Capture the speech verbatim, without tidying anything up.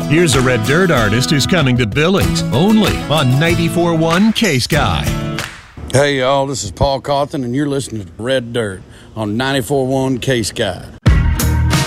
Here's a Red Dirt artist who's coming to Billings, only on ninety-four point one K-Sky. Hey, y'all, this is Paul Cawthon, and you're listening to Red Dirt on ninety-four point one K-Sky.